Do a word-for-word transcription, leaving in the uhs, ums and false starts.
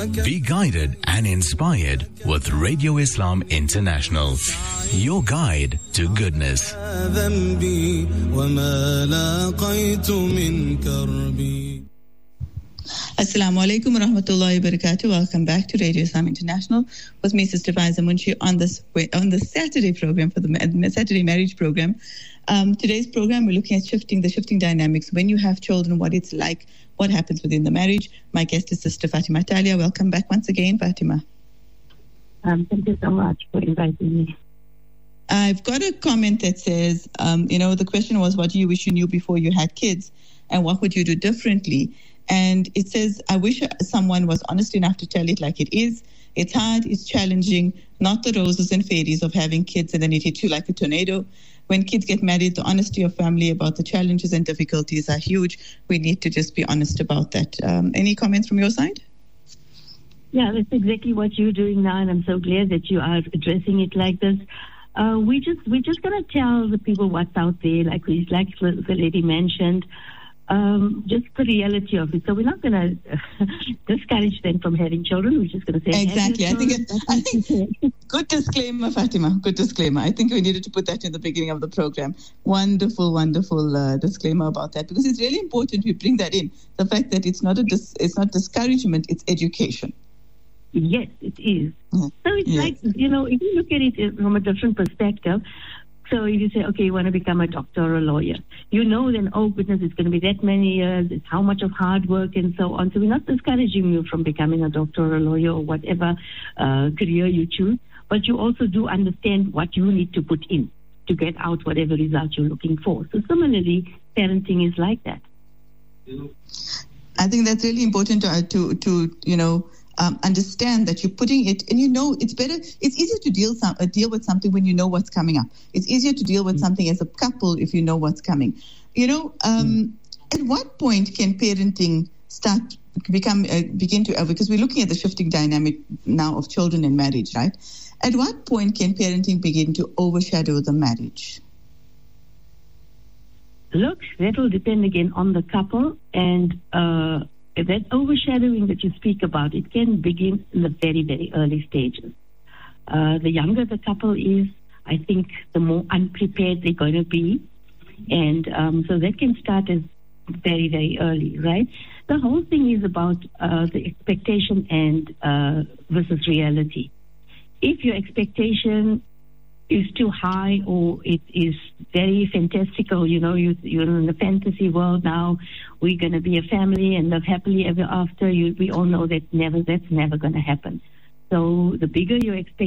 Be guided and inspired with Radio Islam International, your guide to goodness. Assalamu alaikum wa rahmatullahi wa barakatuh. Welcome back to Radio Islam International with me, Sister Faiza Munshi, on this on the Saturday program for the Saturday marriage program. Um, today's program, we're looking at shifting the shifting dynamics when you have children, what it's like, what happens within the marriage. My guest is Sister Fatima Talia. Welcome back once again, Fatima. Um, thank you so much for inviting me. I've got a comment that says, um, you know, the question was, what do you wish you knew before you had kids, and what would you do differently? And it says, I wish someone was honest enough to tell it like it is. It's hard, it's challenging, not the roses and fairies of having kids and then it hits you like a tornado. When kids get married, the honesty of family about the challenges and difficulties are huge. We need to just be honest about that. Um, any comments from your side? Yeah, that's exactly what you're doing now, and I'm so glad that you are addressing it like this. Uh, we just, we're just going to tell the people what's out there, like, we, like the lady mentioned. Um, just the reality of it. So we're not going to uh, discourage them from having children. We're just going to say exactly. I think, it, I think good disclaimer, Fatima. Good disclaimer. I think we needed to put that in the beginning of the program. Wonderful, wonderful uh, disclaimer about that, because it's really important we bring that in. The fact that it's not a dis- it's not discouragement, it's education. Yes, it is. Mm-hmm. So it's yes. like, you know, if you look at it from a different perspective. So if you say, okay, you want to become a doctor or a lawyer, you know then, oh goodness, it's going to be that many years, it's how much of hard work and so on. So we're not discouraging you from becoming a doctor or a lawyer or whatever uh, career you choose, but you also do understand what you need to put in to get out whatever result you're looking for. So similarly, parenting is like that. I think that's really important to, to, to you know, Um, understand that you're putting it, and you know it's better. It's easier to deal some, uh, deal with something when you know what's coming up. It's easier to deal with something as a couple if you know what's coming. You know, um, mm. at what point can parenting start become uh, begin to? Uh, because we're looking at the shifting dynamic now of children and marriage, right? At what point can parenting begin to overshadow the marriage? Look, that will depend again on the couple, and uh, that overshadowing that you speak about, it can begin in the very, very early stages. Uh, the younger the couple is, I think the more unprepared they're going to be. And um, so that can start as very, very early, right? The whole thing is about uh, the expectation and uh, versus reality. If your expectation is too high or it is very fantastical, you know, you, you're in the fantasy world now, we're going to be a family and live happily ever after, you, we all know that never that's never going to happen. So the bigger your expectation,